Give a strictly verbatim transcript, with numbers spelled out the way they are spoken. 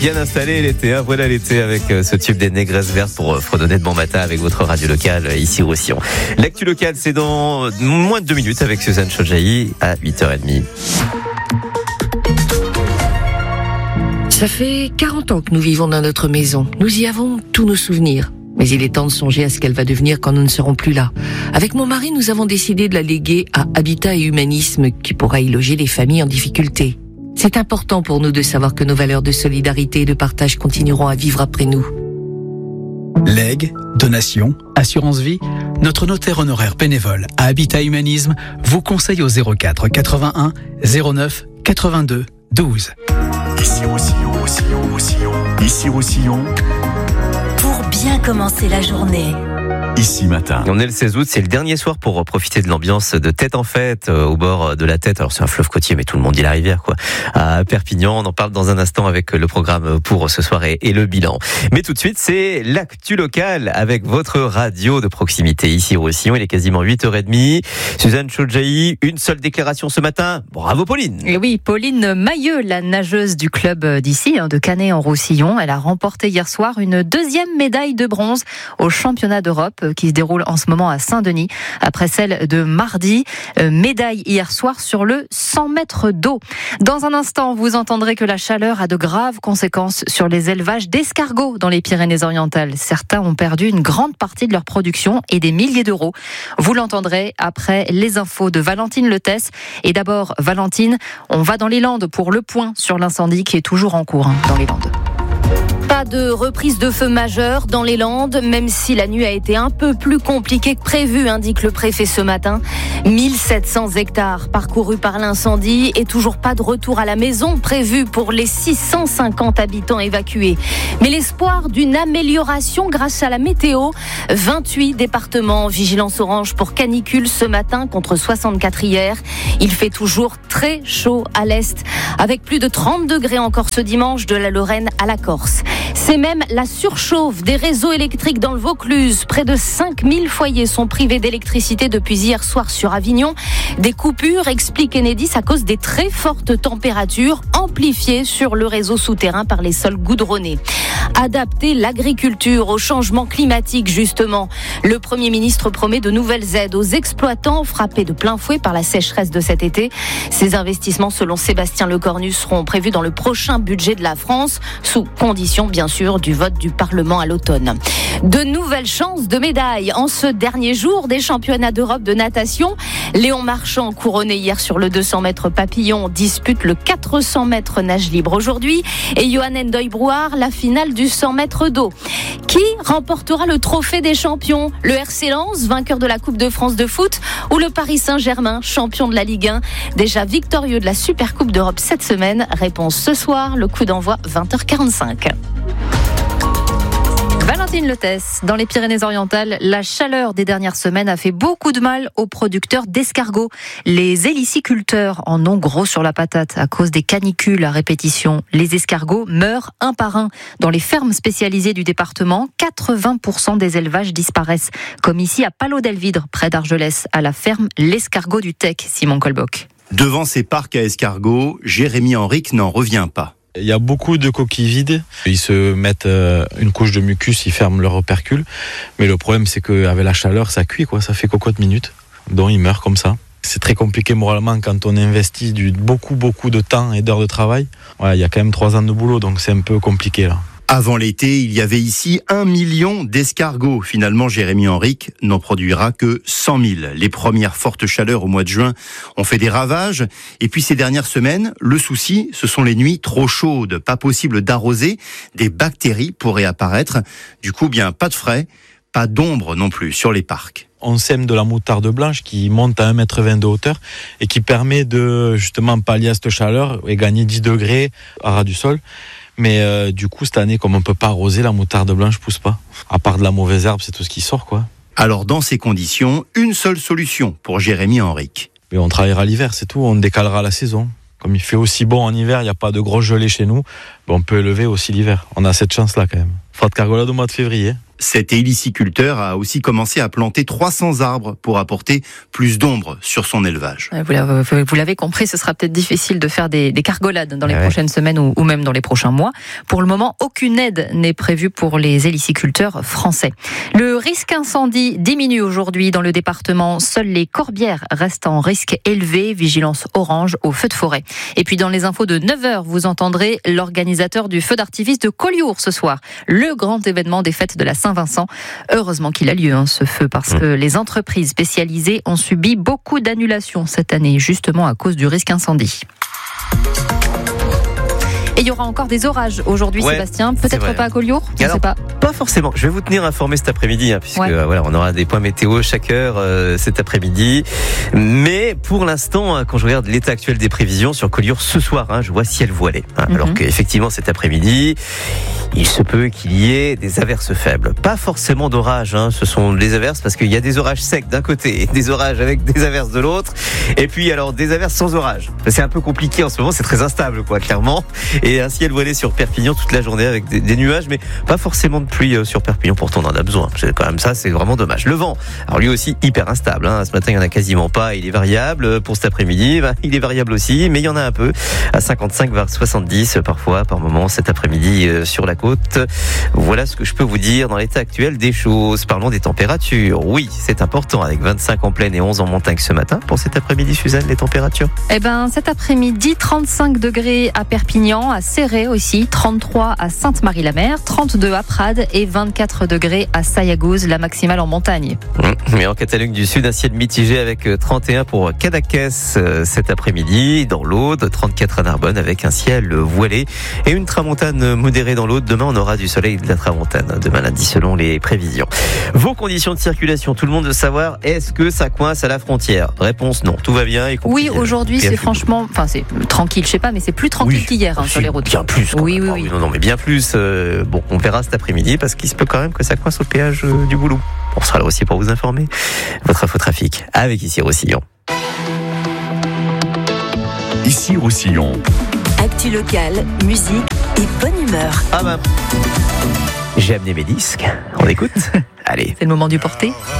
Bien installé l'été, hein, voilà l'été avec ce tube des Négresses Vertes pour fredonner de bon matin avec votre radio locale ici Roussillon. L'actu locale, c'est dans moins de deux minutes avec Suzanne Chodjahi à huit heures trente. Ça fait quarante ans que nous vivons dans notre maison. Nous y avons tous nos souvenirs. Mais il est temps de songer à ce qu'elle va devenir quand nous ne serons plus là. Avec mon mari, nous avons décidé de la léguer à Habitat et Humanisme qui pourra y loger les familles en difficulté. C'est important pour nous de savoir que nos valeurs de solidarité et de partage continueront à vivre après nous. Legs, donations, assurance vie, notre notaire honoraire bénévole à Habitat Humanisme vous conseille au zéro quatre quatre-vingt-un zéro neuf quatre-vingt-deux douze. Ici Roussillon, Roussillon, Roussillon, ici Roussillon. Pour bien commencer la journée. Ici matin. On est le seize août, c'est le dernier soir pour profiter de l'ambiance de Tête en Fête euh, au bord de la Tête. Alors c'est un fleuve côtier, mais tout le monde dit la rivière, quoi. À Perpignan, on en parle dans un instant avec le programme pour ce soir et, et le bilan. Mais tout de suite, c'est l'actu locale avec votre radio de proximité ici Roussillon. Il est quasiment huit heures trente. Suzanne Chodjahi, une seule déclaration ce matin. Bravo Pauline. Et oui, Pauline Mailleux, la nageuse du club d'ici, de Canet en Roussillon. Elle a remporté hier soir une deuxième médaille de bronze au championnat d'Europe qui se déroule en ce moment à Saint-Denis, après celle de mardi. Euh, médaille hier soir sur le cent mètres d'eau. Dans un instant, vous entendrez que la chaleur a de graves conséquences sur les élevages d'escargots dans les Pyrénées-Orientales. Certains ont perdu une grande partie de leur production et des milliers d'euros. Vous l'entendrez après les infos de Valentine Letès. Et d'abord, Valentine, on va dans les Landes pour le point sur l'incendie qui est toujours en cours hein, dans les Landes. Pas de reprise de feu majeure dans les Landes, même si la nuit a été un peu plus compliquée que prévu, indique le préfet ce matin. mille sept cents hectares parcourus par l'incendie et toujours pas de retour à la maison prévu pour les six cent cinquante habitants évacués. Mais l'espoir d'une amélioration grâce à la météo. vingt-huit départements en vigilance orange pour canicule ce matin contre soixante-quatre hier. Il fait toujours très chaud à l'est, avec plus de trente degrés encore ce dimanche de la Lorraine à la Corse. C'est même la surchauffe des réseaux électriques dans le Vaucluse. Près de cinq mille foyers sont privés d'électricité depuis hier soir sur Avignon. Des coupures, explique Enedis, à cause des très fortes températures amplifiées sur le réseau souterrain par les sols goudronnés. Adapter l'agriculture au changement climatique, justement. Le Premier ministre promet de nouvelles aides aux exploitants frappés de plein fouet par la sécheresse de cet été. Ces investissements, selon Sébastien Lecornu, seront prévus dans le prochain budget de la France, sous condition, bien sûr, du vote du Parlement à l'automne. De nouvelles chances de médailles en ce dernier jour des championnats d'Europe de natation. Léon Marchand, couronné hier sur le deux cents mètres papillon, dispute le quatre cents mètres nage libre aujourd'hui. Et Johan Endoy-Brouard, la finale du cent mètres d'eau. Qui remportera le trophée des champions ? Le R C Lens, vainqueur de la Coupe de France de foot, ou le Paris Saint-Germain, champion de la Ligue un, déjà victorieux de la Super Coupe d'Europe cette semaine ? Réponse ce soir, le coup d'envoi vingt heures quarante-cinq. Valentine Letès, dans les Pyrénées-Orientales, la chaleur des dernières semaines a fait beaucoup de mal aux producteurs d'escargots. Les héliciculteurs en ont gros sur la patate à cause des canicules à répétition. Les escargots meurent un par un. Dans les fermes spécialisées du département, quatre-vingts pour cent des élevages disparaissent. Comme ici à Palot-d'Elvidre, près d'Argelès, à la ferme L'Escargot du Tech, Simon Colboc. Devant ces parcs à escargots, Jérémy Henrique n'en revient pas. Il y a beaucoup de coquilles vides. Ils se mettent une couche de mucus, ils ferment leur opercule. Mais le problème, c'est qu'avec la chaleur, ça cuit, quoi. Ça fait cocotte minute. Donc ils meurent comme ça. C'est très compliqué moralement quand on investit du, beaucoup, beaucoup de temps et d'heures de travail. Ouais, il y a quand même trois ans de boulot, donc c'est un peu compliqué là. Avant l'été, il y avait ici un million d'escargots. Finalement, Jérémy Henrique n'en produira que cent mille. Les premières fortes chaleurs au mois de juin ont fait des ravages. Et puis ces dernières semaines, le souci, ce sont les nuits trop chaudes. Pas possible d'arroser, des bactéries pourraient apparaître. Du coup, bien pas de frais, pas d'ombre non plus sur les parcs. On sème de la moutarde blanche qui monte à un mètre vingt de hauteur et qui permet de justement pallier à cette chaleur et gagner dix degrés à ras du sol. Mais euh, du coup, cette année, comme on ne peut pas arroser, la moutarde blanche ne pousse pas. À part de la mauvaise herbe, c'est tout ce qui sort, quoi. Alors, dans ces conditions, une seule solution pour Jérémy Henrique. Mais on travaillera l'hiver, c'est tout. On décalera la saison. Comme il fait aussi bon en hiver, il n'y a pas de gros gelée chez nous, ben on peut élever aussi l'hiver. On a cette chance-là, quand même. Fat cargolade au mois de février. cet héliciculteur a aussi commencé à planter trois cents arbres pour apporter plus d'ombre sur son élevage. Vous l'avez, vous l'avez compris, ce sera peut-être difficile de faire des, des cargolades dans les ouais. prochaines semaines ou, ou même dans les prochains mois. Pour le moment, aucune aide n'est prévue pour les héliciculteurs français. Le risque incendie diminue aujourd'hui dans le département. Seules les Corbières restent en risque élevé. Vigilance orange au feu de forêt. Et puis dans les infos de neuf heures, vous entendrez l'organisateur du feu d'artifice de Collioure ce soir. Le grand événement des fêtes de la Saint-Vincent. Heureusement qu'il a lieu, hein, ce feu, parce que les entreprises spécialisées ont subi beaucoup d'annulations cette année, justement à cause du risque incendie. Et il y aura encore des orages aujourd'hui, ouais, Sébastien. Peut-être pas à Collioure, je ne sais pas. Pas forcément. Je vais vous tenir informé cet après-midi, hein, puisque ouais. euh, voilà, on aura des points météo chaque heure euh, cet après-midi. Mais pour l'instant, hein, quand je regarde l'état actuel des prévisions sur Collioure ce soir, hein, je vois ciel voilé. Hein, mm-hmm. Alors qu'effectivement, cet après-midi, il se peut qu'il y ait des averses faibles. Pas forcément d'orages. Hein, ce sont des averses parce qu'il y a des orages secs d'un côté et des orages avec des averses de l'autre. Et puis alors des averses sans orage. C'est un peu compliqué en ce moment. C'est très instable, quoi, clairement. Et un ciel voilé sur Perpignan toute la journée avec des, des nuages, mais pas forcément de pluie sur Perpignan. Pourtant, on en a besoin. C'est quand même ça, c'est vraiment dommage. Le vent, alors lui aussi hyper instable. Hein. Ce matin, il y en a quasiment pas. Il est variable. Pour cet après-midi, ben, il est variable aussi, mais il y en a un peu à cinquante-cinq voire soixante-dix parfois par moment cet après-midi euh, sur la côte. Voilà ce que je peux vous dire dans l'état actuel des choses. Parlons des températures. Oui, c'est important avec vingt-cinq en plaine et onze en montagne ce matin. Pour cet après-midi, Suzanne, les températures? Eh ben, cet après-midi, trente-cinq degrés à Perpignan, à Céret aussi, trente-trois à Sainte-Marie-la-Mer, trente-deux à Prades et vingt-quatre degrés à Sayagouz, la maximale en montagne. Mais en Catalogne du Sud, un ciel mitigé avec trente et un pour Cadaqués cet après-midi. Dans l'Aude, trente-quatre à Narbonne avec un ciel voilé et une tramontane modérée dans l'Aude. Demain, on aura du soleil et de la tramontane. Demain lundi, selon les prévisions. Vos conditions de circulation, tout le monde veut savoir, est-ce que ça coince à la frontière? Réponse non, tout va bien. Oui, aujourd'hui, c'est franchement, enfin, c'est tranquille, je sais pas, mais c'est plus tranquille oui, qu'hier hein, sur les routes. Bien plus. Oui, oui, oui. Non, non, mais bien plus. Euh, bon, on verra cet après-midi parce qu'il se peut quand même que ça coince au péage euh, du Boulou. On sera là aussi pour vous informer. Votre info trafic avec ici Roussillon. Ici Roussillon. Actu locale, musique et bonne humeur. Ah ben, j'ai amené mes disques. On écoute. Allez. C'est le moment du porté.